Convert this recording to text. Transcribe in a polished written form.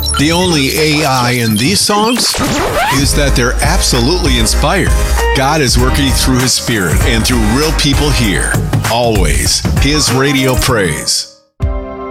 The only AI in these songs is that they're absolutely inspired. God is working through His Spirit and through real people here. Always His radio praise.